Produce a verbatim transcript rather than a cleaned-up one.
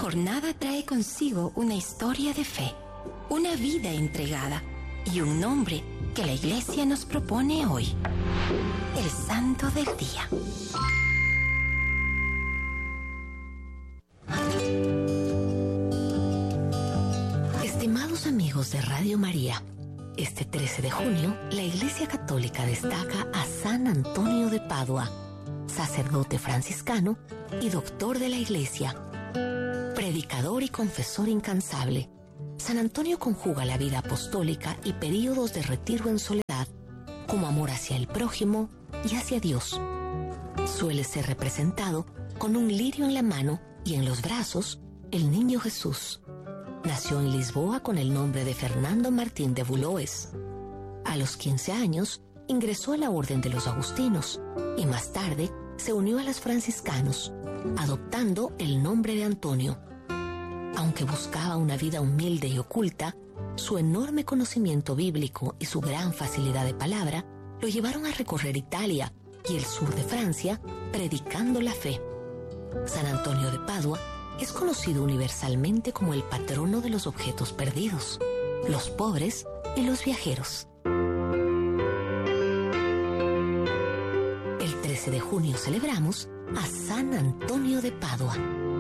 jornada trae consigo una historia de fe, una vida entregada y un nombre que la Iglesia nos propone hoy: el Santo del Día. Estimados amigos de Radio María, este trece de junio, la Iglesia Católica destaca a San Antonio de Padua, sacerdote franciscano y doctor de la Iglesia, predicador y confesor incansable. San Antonio conjuga la vida apostólica y períodos de retiro en soledad como amor hacia el prójimo y hacia Dios. Suele ser representado con un lirio en la mano y en los brazos el niño Jesús. Nació en Lisboa con el nombre de Fernando Martín de Valois. A los quince años ingresó a la Orden de los Agustinos y más tarde se unió a los franciscanos, adoptando el nombre de Antonio. Aunque buscaba una vida humilde y oculta, su enorme conocimiento bíblico y su gran facilidad de palabra lo llevaron a recorrer Italia y el sur de Francia predicando la fe. San Antonio de Padua es conocido universalmente como el patrono de los objetos perdidos, los pobres y los viajeros. El trece de junio celebramos a San Antonio de Padua.